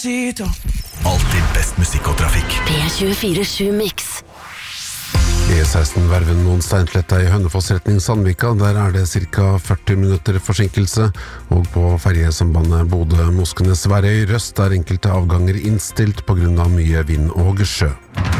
Alltid best musikk og trafikk. P24 Mix. E16 Verven mot Steinsletta I Hønefoss-retning Sandvika. Der det cirka 40 minutter forsinkelse, og på ferjesambandet Bodø-Moskenes-Værøy Røst enkelte avganger innstilt på grunn av mye vind og sjø.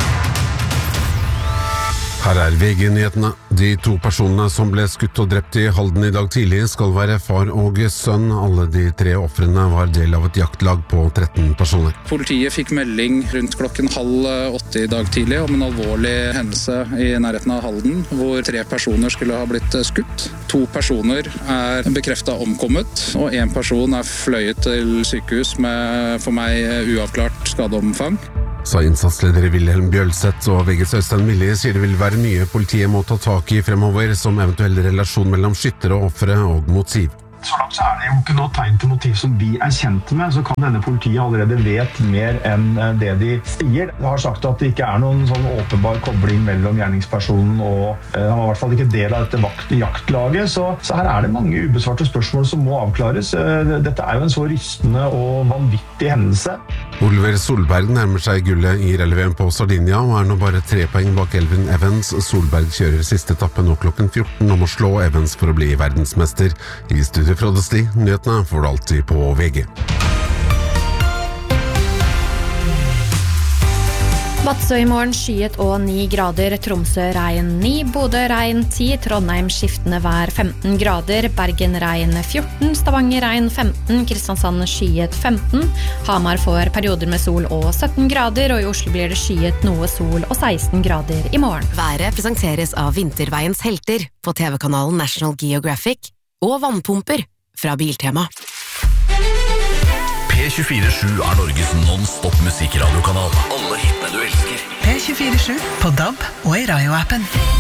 Her VG-nyhetene. De 2 personene som ble skutt og drept I Halden I dag tidlig skal være far og sønn. Alle de 3 offrene var del av et jaktlag på 13 personer. Politiet fikk melding rundt klokken 7:30 I dag tidlig om en alvorlig hendelse I nærheten av Halden, hvor 3 personer skulle ha blitt skutt. 2 personer bekreftet omkommet, og 1 person fløyet til sykehus med for meg uavklart skadeomfang. Sa innsatsleder Wilhelm Bjølseth, og VGs Øystein Millie sier det vil være mye politiet må ta tak I fremover, som eventuell relasjon mellom skyttere og offere og motiv. Så langt så det jo ikke noe tegn til motiv som vi kjent med, så kan denne politiet allerede vet mer enn det de sier. De har sagt at det ikke noen sånn åpenbar kobling mellom gjerningspersonen og han var I hvert fall ikke del av dette jaktlaget, så her det mange ubesvarte spørsmål som må avklares. Dette jo en så rystende og vanvittig hendelse. Oliver Solberg nærmer seg gullet I rally-VM på Sardinia, og nå bare 3 poeng bak Elvin Evans. Solberg kjører siste etappe nå klokken 14 om å slå Evans for å bli verdensmester. I studio Frode Sti, nyhetene får du alltid på VG. Vadsø I morgen skyet og 9 grader, Tromsø regn 9, Bodø regn 10, Trondheim skiftende vær 15 grader, Bergen regn 14, Stavanger regn 15, Kristiansand skyet 15, Hamar får perioder med sol og 17 grader, og I Oslo blir det skyet noe sol og 16 grader I morgen. Været presenteres av Vinterveiens helter på TV-kanalen National Geographic og vannpumper fra Biltema. P24 Norges non-stop musikkradiokanal. Alle hitene du elsker. P24 på DAB og I Radio-appen.